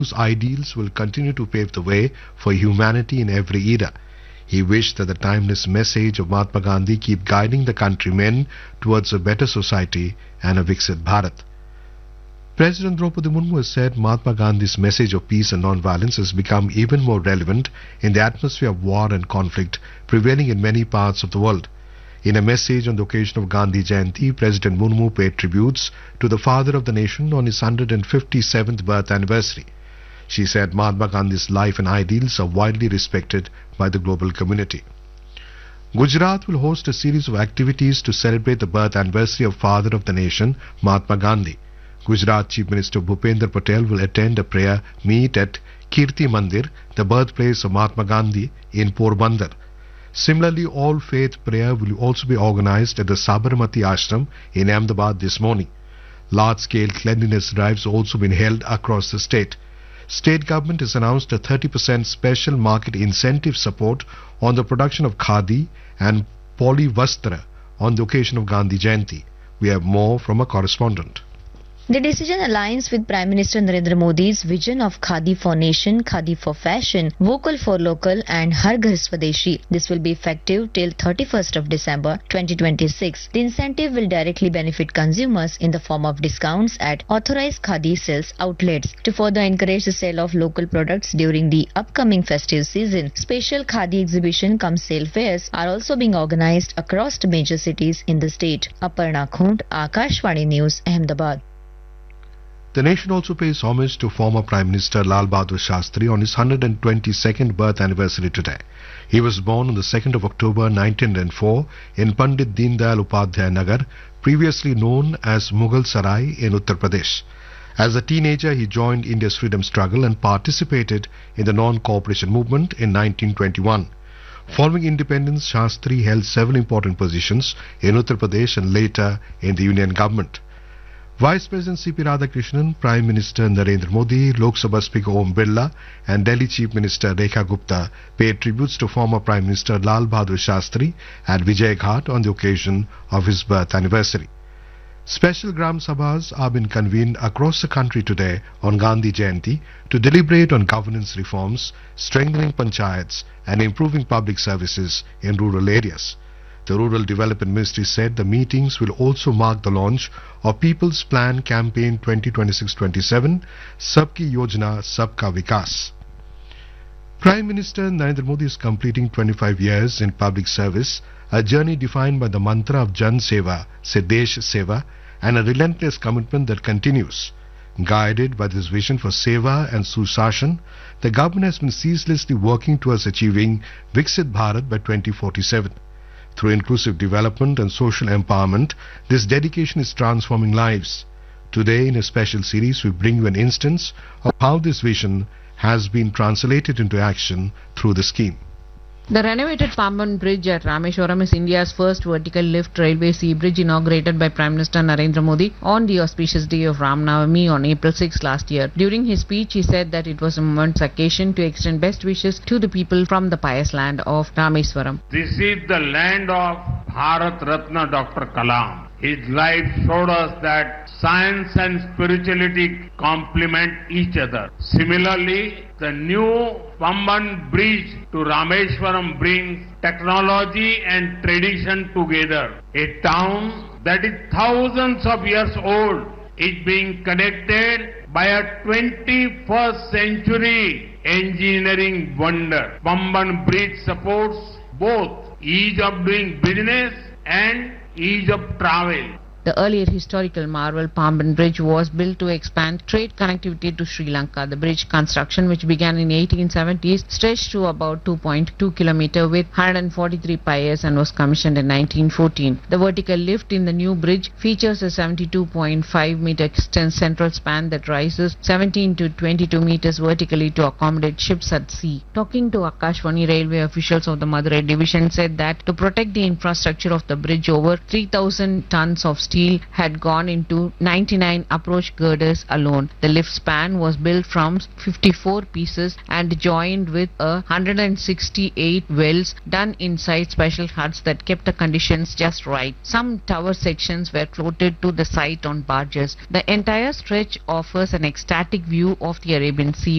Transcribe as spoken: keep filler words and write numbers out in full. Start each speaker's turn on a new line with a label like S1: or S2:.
S1: whose ideals will continue to pave the way for humanity in every era. He wished that the timeless message of Mahatma Gandhi keep guiding the countrymen towards a better society and a Viksit Bharat. President Draupadi Murmu has said Mahatma Gandhi's message of peace and non-violence has become even more relevant in the atmosphere of war and conflict prevailing in many parts of the world. In a message on the occasion of Gandhi Jayanti, President Murmu paid tributes to the father of the nation on his one hundred fifty-seventh birth anniversary. She said Mahatma Gandhi's life and ideals are widely respected by the global community. Gujarat will host a series of activities to celebrate the birth anniversary of father of the nation, Mahatma Gandhi. Gujarat Chief Minister Bhupender Patel will attend a prayer meet at Kirti Mandir, the birthplace of Mahatma Gandhi, in Porbandar. Similarly, all-faith prayer will also be organized at the Sabarmati Ashram in Ahmedabad this morning. Large-scale cleanliness drives also been held across the state. State government has announced a thirty percent special market incentive support on the production of khadi and polyvastra on the occasion of Gandhi Jayanti. We have more from a correspondent.
S2: The decision aligns with Prime Minister Narendra Modi's vision of Khadi for Nation, Khadi for Fashion, Vocal for Local and Har Ghar Swadeshi. This will be effective till thirty-first of December twenty twenty-six. The incentive will directly benefit consumers in the form of discounts at authorized Khadi sales outlets. To further encourage the sale of local products during the upcoming festive season, special Khadi exhibition cum sale fairs are also being organized across the major cities in the state. Aparna Khund, Akashvani News, Ahmedabad.
S1: The nation also pays homage to former Prime Minister Lal Bahadur Shastri on his one hundred twenty-second birth anniversary today. He was born on the second of October nineteen oh four in Pandit Deen Dayal Upadhyay Nagar, previously known as Mughal Sarai in Uttar Pradesh. As a teenager, he joined India's freedom struggle and participated in the non-cooperation movement in nineteen twenty-one. Following independence, Shastri held several important positions in Uttar Pradesh and later in the Union government. Vice President C P Radhakrishnan, Prime Minister Narendra Modi, Lok Sabha Speaker Om Birla and Delhi Chief Minister Rekha Gupta paid tributes to former Prime Minister Lal Bahadur Shastri at Vijay Ghat on the occasion of his birth anniversary. Special Gram Sabhas are being convened across the country today on Gandhi Jayanti to deliberate on governance reforms, strengthening panchayats and improving public services in rural areas. The Rural Development Ministry said the meetings will also mark the launch of People's Plan Campaign twenty twenty-six twenty-seven, Sabki Yojana Sabka Vikas. Prime Minister Narendra Modi is completing twenty-five years in public service, a journey defined by the mantra of Jan Seva, Se Desh Seva, and a relentless commitment that continues. Guided by this vision for Seva and Sushashan, the government has been ceaselessly working towards achieving Viksit Bharat by twenty forty-seven. Through inclusive development and social empowerment, this dedication is transforming lives. Today, in a special series, we bring you an instance of how this vision has been translated into action through the scheme.
S3: The renovated Pamban Bridge at Rameshwaram is India's first vertical lift railway sea bridge inaugurated by Prime Minister Narendra Modi on the auspicious day of Ram Navami on April sixth last year. During his speech, he said that it was a momentous occasion to extend best wishes to the people from the pious land of Rameswaram.
S4: This is the land of Bharat Ratna Doctor Kalam. His life showed us that science and spirituality complement each other. Similarly, the new Pamban Bridge to Rameshwaram brings technology and tradition together. A town that is thousands of years old is being connected by a twenty-first century engineering wonder. Pamban Bridge supports both ease of doing business and ease of travel.
S3: The earlier historical marvel Pamban Bridge was built to expand trade connectivity to Sri Lanka. The bridge construction, which began in eighteen seventies, stretched to about two point two kilometers with one hundred forty-three piers and was commissioned in nineteen fourteen. The vertical lift in the new bridge features a seventy-two point five meter extent central span that rises seventeen to twenty-two meters vertically to accommodate ships at sea. Talking to Akashvani, railway officials of the Madurai division said that to protect the infrastructure of the bridge, over three thousand tons of steel had gone into ninety-nine approach girders alone. The lift span was built from fifty-four pieces and joined with a one hundred sixty-eight wells done inside special huts that kept the conditions just right. Some tower sections were floated to the site on barges. The entire stretch offers an ecstatic view of the Arabian Sea